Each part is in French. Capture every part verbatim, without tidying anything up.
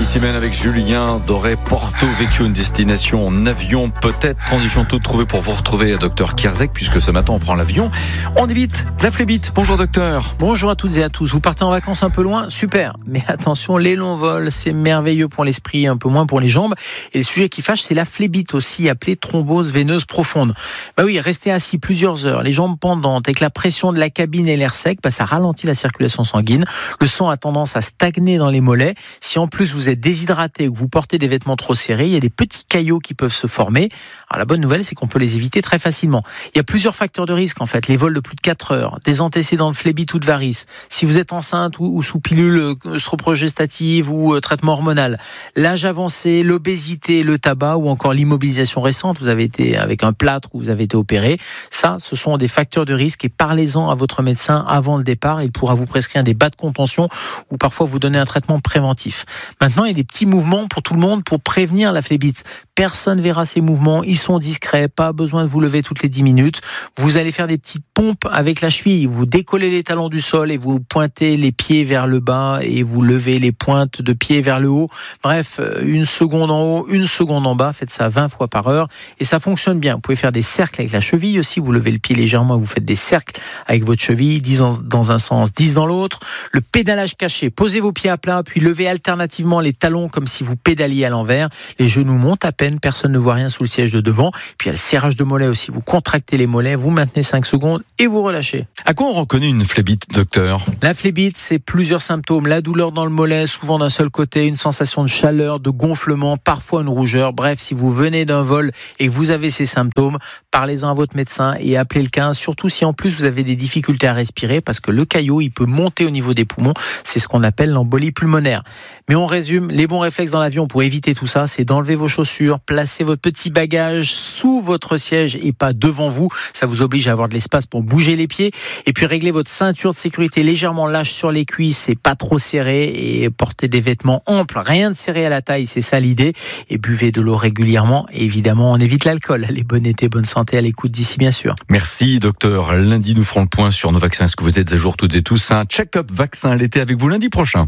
Ici même avec Julien Doré, Porto Vecchio, une destination en avion, peut-être transition toute trouvée pour vous retrouver, docteur Kierzek, puisque ce matin on prend l'avion. On évite la flébite. Bonjour docteur. Bonjour à toutes et à tous. Vous partez en vacances un peu loin, super. Mais attention, les longs vols, c'est merveilleux pour l'esprit, un peu moins pour les jambes. Et le sujet qui fâche, c'est la flébite, aussi appelée thrombose veineuse profonde. Bah oui, rester assis plusieurs heures, les jambes pendantes, avec la pression de la cabine et l'air sec, bah ça ralentit la circulation sanguine. Le sang a tendance à stagner dans les mollets. Si en plus vous êtes déshydraté ou que vous portez des vêtements trop serrés, il y a des petits caillots qui peuvent se former. Alors la bonne nouvelle, c'est qu'on peut les éviter très facilement. Il y a plusieurs facteurs de risque en fait. Les vols de plus de quatre heures, des antécédents de phlébite ou de varices, si vous êtes enceinte ou, ou sous pilule œstrogestative ou euh, traitement hormonal, l'âge avancé, l'obésité, le tabac ou encore l'immobilisation récente, vous avez été avec un plâtre ou vous avez été opéré. Ça, ce sont des facteurs de risque et parlez-en à votre médecin avant le départ. Il pourra vous prescrire des bas de contention ou parfois vous donner un traitement préventif. Maintenant, il y a des petits mouvements pour tout le monde pour prévenir la phlébite. Personne verra ces mouvements, ils sont discrets, pas besoin de vous lever toutes les dix minutes. Vous allez faire des petites pompes avec la cheville, vous décollez les talons du sol et vous pointez les pieds vers le bas et vous levez les pointes de pied vers le haut. Bref, une seconde en haut, une seconde en bas, faites ça vingt fois par heure et ça fonctionne bien. Vous pouvez faire des cercles avec la cheville aussi, vous levez le pied légèrement et vous faites des cercles avec votre cheville, dix dans un sens, dix dans l'autre. Le pédalage caché, posez vos pieds à plat puis levez alternativement les talons comme si vous pédaliez à l'envers. Les genoux montent à peine, personne ne voit rien sous le siège de devant. Puis il y a le serrage de mollets aussi, vous contractez les mollets, vous maintenez cinq secondes et vous relâchez. À quoi on reconnaît une phlébite, docteur ? La phlébite, c'est plusieurs symptômes. La douleur dans le mollet, souvent d'un seul côté, une sensation de chaleur, de gonflement, parfois une rougeur. Bref, si vous venez d'un vol et que vous avez ces symptômes, parlez-en à votre médecin et appelez le quinze, surtout si en plus vous avez des difficultés à respirer parce que le caillot, il peut monter au niveau des poumons. C'est ce qu'on appelle l'embolie pulmonaire. Mais on résume, les bons réflexes dans l'avion pour éviter tout ça, c'est d'enlever vos chaussures, placer votre petit bagage sous votre siège et pas devant vous. Ça vous oblige à avoir de l'espace pour bouger les pieds. Et puis régler votre ceinture de sécurité légèrement lâche sur les cuisses et pas trop serré. Et porter des vêtements amples, rien de serré à la taille, c'est ça l'idée. Et buvez de l'eau régulièrement. Et évidemment, on évite l'alcool. Allez, bon été, bonne santé à l'écoute d'ici bien sûr. Merci docteur. Lundi, nous ferons le point sur nos vaccins. Est-ce que vous êtes à jour toutes et tous ? Un check-up vaccin l'été avec vous lundi prochain.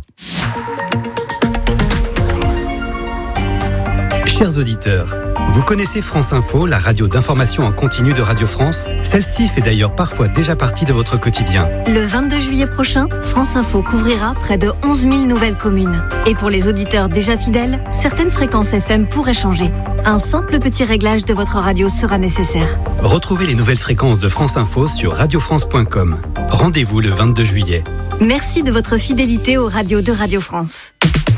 Chers auditeurs, vous connaissez France Info, la radio d'information en continu de Radio France ? Celle-ci fait d'ailleurs parfois déjà partie de votre quotidien. Le vingt-deux juillet prochain, France Info couvrira près de onze mille nouvelles communes. Et pour les auditeurs déjà fidèles, certaines fréquences F M pourraient changer. Un simple petit réglage de votre radio sera nécessaire. Retrouvez les nouvelles fréquences de France Info sur radio france point com. Rendez-vous le vingt-deux juillet. Merci de votre fidélité aux radios de Radio France.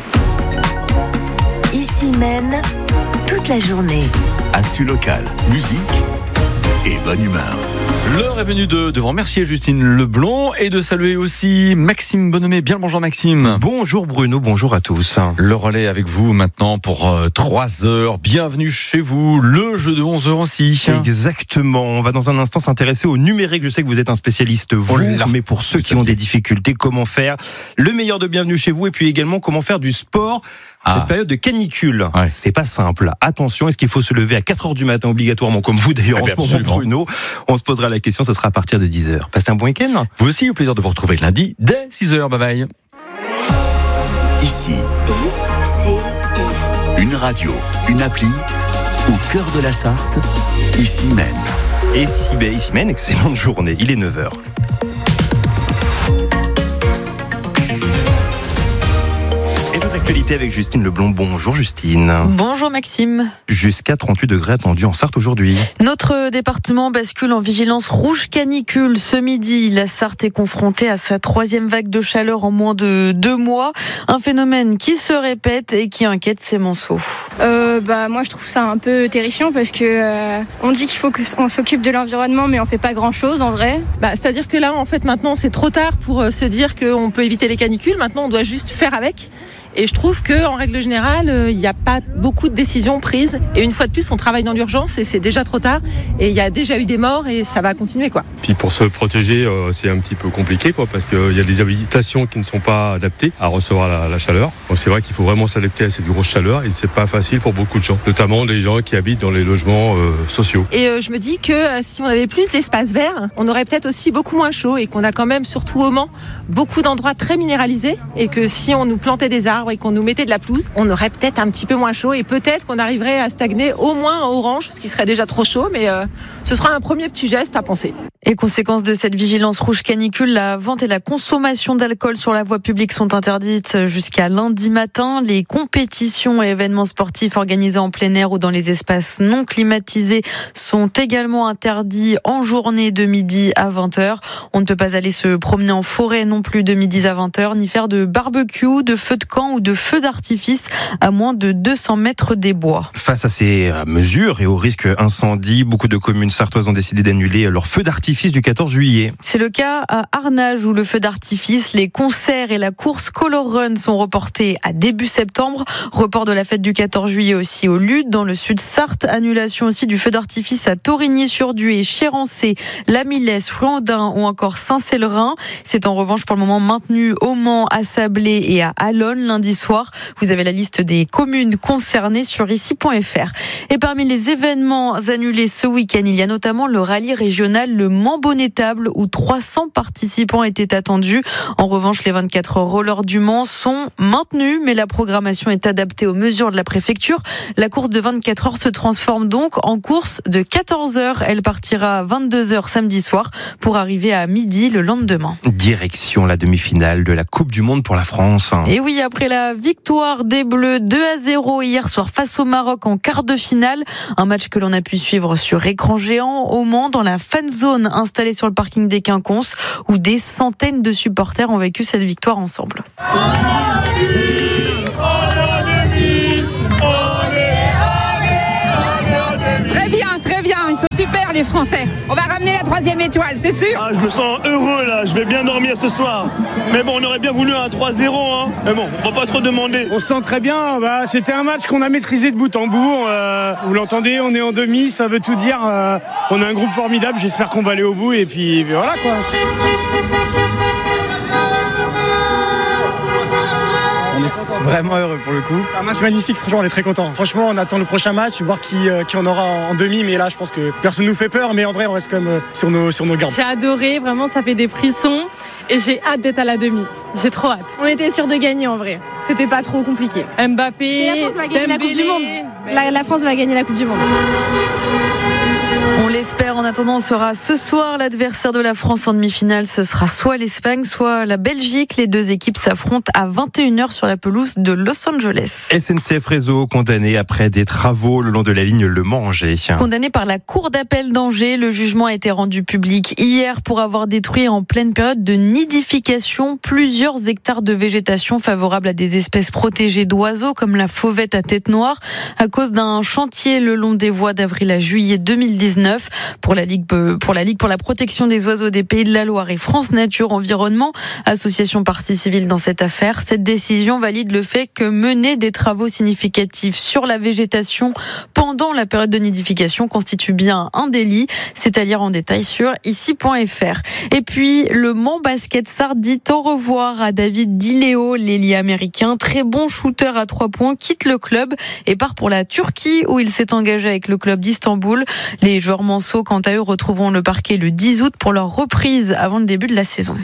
Ici même, toute la journée. Actu local, musique et bonne humeur. L'heure est venue de, de vous remercier Justine Leblond et de saluer aussi Maxime Bonhomé. Bien le bonjour Maxime. Bonjour Bruno, bonjour à tous. Le relais avec vous maintenant pour euh, trois heures. Bienvenue chez vous, le jeu de onze heures aussi. Exactement, on va dans un instant s'intéresser au numérique. Je sais que vous êtes un spécialiste, vous, oh mais pour ceux qui ont des difficultés, comment faire le meilleur de Bienvenue chez vous et puis également comment faire du sport Ah. cette période de canicule. Ouais. C'est pas simple. Attention, est-ce qu'il faut se lever à quatre heures du matin obligatoirement comme vous d'ailleurs Eh en bien, ce moment absolument. Bruno? On se posera la question, ce sera à partir de dix heures. Passez un bon week-end. Vous aussi, au plaisir de vous retrouver lundi dès six heures. Bye bye. Ici, I C I. une radio, une appli, au cœur de la Sarthe, ici même. Et si, ben, ici même, excellente journée. Il est neuf heures. Actualité avec Justine Leblond. Bonjour Justine. Bonjour Maxime. Jusqu'à trente-huit degrés attendus en Sarthe aujourd'hui. Notre département bascule en vigilance rouge canicule ce midi. La Sarthe est confrontée à sa troisième vague de chaleur en moins de deux mois. Un phénomène qui se répète et qui inquiète ses manceaux. Euh, bah, moi je trouve ça un peu terrifiant parce que euh, on dit qu'il faut qu'on s'occupe de l'environnement mais on fait pas grand chose en vrai. Bah, c'est-à-dire que là en fait maintenant c'est trop tard pour euh, se dire qu'on peut éviter les canicules. Maintenant on doit juste faire avec. Et je trouve qu'en règle générale, il euh, n'y a pas beaucoup de décisions prises. Et une fois de plus, on travaille dans l'urgence et c'est déjà trop tard. Et il y a déjà eu des morts et ça va continuer, quoi. Puis pour se protéger, euh, c'est un petit peu compliqué, quoi, parce qu'il y a des habitations qui ne sont pas adaptées à recevoir la, la chaleur. Donc c'est vrai qu'il faut vraiment s'adapter à cette grosse chaleur et c'est pas facile pour beaucoup de gens, notamment des gens qui habitent dans les logements euh, sociaux. Et euh, je me dis que euh, si on avait plus d'espace vert, on aurait peut-être aussi beaucoup moins chaud et qu'on a quand même, surtout au Mans, beaucoup d'endroits très minéralisés et que si on nous plantait des arbres, arbres et qu'on nous mettait de la pelouse, on aurait peut-être un petit peu moins chaud et peut-être qu'on arriverait à stagner au moins en orange, ce qui serait déjà trop chaud, mais euh, ce sera un premier petit geste à penser. Et conséquence de cette vigilance rouge canicule, la vente et la consommation d'alcool sur la voie publique sont interdites jusqu'à lundi matin. Les compétitions et événements sportifs organisés en plein air ou dans les espaces non climatisés sont également interdits en journée de midi à vingt heures. On ne peut pas aller se promener en forêt non plus de midi à vingt heures, ni faire de barbecue, de feu de camp ou de feu d'artifice à moins de deux cents mètres des bois. Face à ces mesures et au risque incendie, beaucoup de communes sartoises ont décidé d'annuler leur feu d'artifice du quatorze juillet. C'est le cas à Arnage où le feu d'artifice, les concerts et la course Color Run sont reportés à début septembre. Report de la fête du quatorze juillet aussi au Lude dans le sud Sarthe. Annulation aussi du feu d'artifice à Torigny-sur-Dué, Chérancé, La Millesse, Flandin ou encore Saint-Célerin. C'est en revanche pour le moment maintenu au Mans, à Sablé et à Allonne lundi soir. Vous avez la liste des communes concernées sur ici point f r. Et parmi les événements annulés ce week-end, il y a notamment le rallye régional Le Mans-Bonnet-Table où trois cents participants étaient attendus. En revanche, les vingt-quatre rollers du Mans sont maintenus, mais la programmation est adaptée aux mesures de la préfecture. La course de vingt-quatre heures se transforme donc en course de quatorze heures. Elle partira à vingt-deux heures samedi soir pour arriver à midi le lendemain. Direction la demi-finale de la Coupe du Monde pour la France. Et oui, après la victoire des Bleus deux à zéro hier soir face au Maroc en quart de finale, un match que l'on a pu suivre sur écran géant au Mans dans la fan zone installée sur le parking des Quinconces où des centaines de supporters ont vécu cette victoire ensemble. Très bien, très bien, ils sont super les Français. On va ramener la troisième étoile, c'est sûr. Ah, je me sens heureux là, je vais bien dormir ce soir. Mais bon, on aurait bien voulu un trois zéro, hein. Mais bon, on va pas trop demander. On se sent très bien, bah, c'était un match qu'on a maîtrisé de bout en bout. Euh, vous l'entendez, on est en demi, ça veut tout dire. Euh, on a un groupe formidable, j'espère qu'on va aller au bout et puis voilà quoi. On est vraiment heureux pour le coup. Un match magnifique, franchement on est très contents. Franchement on attend le prochain match, voir qui, euh, qui en aura en demi, mais là je pense que personne nous fait peur, mais en vrai on reste quand même sur nos, sur nos gardes. J'ai adoré, vraiment ça fait des frissons et j'ai hâte d'être à la demi. J'ai trop hâte. On était sûr de gagner en vrai. C'était pas trop compliqué. Mbappé, et la France va gagner Dembélé, la Coupe du Monde. La, la France va gagner la Coupe du Monde. On l'espère. En attendant, on sera ce soir l'adversaire de la France en demi-finale. Ce sera soit l'Espagne, soit la Belgique. Les deux équipes s'affrontent à vingt et une heures sur la pelouse de Los Angeles. S N C F Réseau condamné après des travaux le long de la ligne Le Mans-Angers. Condamné par la Cour d'appel d'Angers, le jugement a été rendu public hier pour avoir détruit en pleine période de nidification plusieurs hectares de végétation favorable à des espèces protégées d'oiseaux comme la fauvette à tête noire à cause d'un chantier le long des voies d'avril à juillet deux mille dix-neuf. Pour la Ligue pour la Ligue pour la protection des oiseaux des Pays de la Loire et France Nature Environnement, association partie civile dans cette affaire, cette décision valide le fait que mener des travaux significatifs sur la végétation pendant la période de nidification constitue bien un délit. C'est à lire en détail sur ici point f r. Et puis le Mans Basket Sarthe dit au revoir à David Di Leo, l'ailier américain, très bon shooter à trois points, quitte le club et part pour la Turquie où il s'est engagé avec le club d'Istanbul. Les joueurs manceaux, quant à eux, retrouveront le parquet le dix août pour leur reprise avant le début de la saison.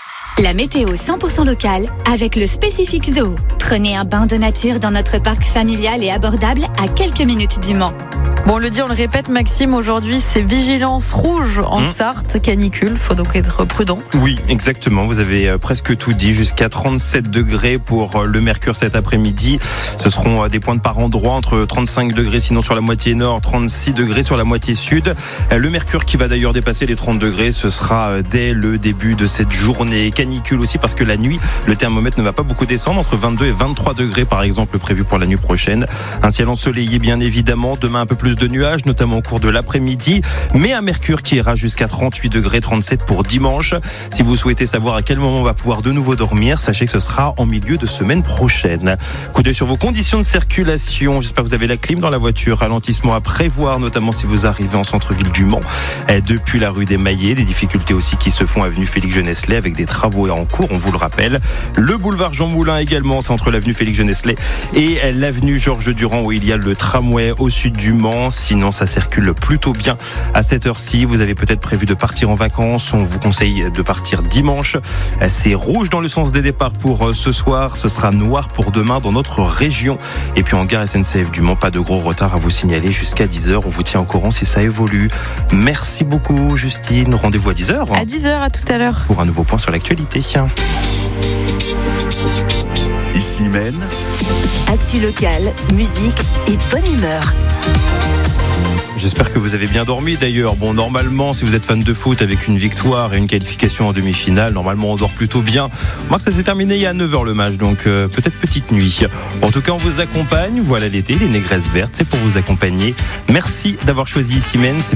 La météo cent pour cent locale avec le Spécifique Zoo. Prenez un bain de nature dans notre parc familial et abordable à quelques minutes du Mans. Bon, on le dit, on le répète, Maxime, aujourd'hui, c'est vigilance rouge en mmh. Sarthe, canicule. Faut donc être prudent. Oui, exactement. Vous avez presque tout dit. Jusqu'à trente-sept degrés pour le mercure cet après-midi. Ce seront des pointes par endroit entre trente-cinq degrés, sinon sur la moitié nord, trente-six degrés sur la moitié sud. Le mercure qui va d'ailleurs dépasser les trente degrés, ce sera dès le début de cette journée. Canicule aussi parce que la nuit, le thermomètre ne va pas beaucoup descendre. Entre vingt-deux et vingt-trois degrés, par exemple, prévu pour la nuit prochaine. Un ciel ensoleillé, bien évidemment. Demain, un peu plus de nuages, notamment au cours de l'après-midi, mais un mercure qui ira jusqu'à trente-huit degrés, trente-sept pour dimanche. Si vous souhaitez savoir à quel moment on va pouvoir de nouveau dormir, sachez que ce sera en milieu de semaine prochaine. Coup d'œil sur vos conditions de circulation. J'espère que vous avez la clim dans la voiture. Ralentissement à prévoir, notamment si vous arrivez en centre-ville du Mans, depuis la rue des Maillets. Des difficultés aussi qui se font avenue Félix-Genesley avec des travaux en cours, on vous le rappelle. Le boulevard Jean Moulin également, c'est entre l'avenue Félix-Genesley et l'avenue Georges Durand où il y a le tramway au sud du Mans. vacances. Sinon, ça circule plutôt bien à cette heure-ci. Vous avez peut-être prévu de partir en vacances. On vous conseille de partir dimanche. C'est rouge dans le sens des départs pour ce soir. Ce sera noir pour demain dans notre région. Et puis en gare S N C F du Mans, pas de gros retard à vous signaler jusqu'à dix heures. On vous tient au courant si ça évolue. Merci beaucoup, Justine. Rendez-vous à dix heures. À dix heures, à tout à l'heure. Pour un nouveau point sur l'actualité. Ici Maine. Actu locale, musique et bonne humeur. J'espère que vous avez bien dormi d'ailleurs. Bon, normalement, si vous êtes fan de foot avec une victoire et une qualification en demi-finale, normalement on dort plutôt bien. Moi, ça s'est terminé il y a neuf heures le match, donc euh, peut-être petite nuit. En tout cas, on vous accompagne. Voilà l'été, les négresses vertes, c'est pour vous accompagner. Merci d'avoir choisi Ici Maine. C'est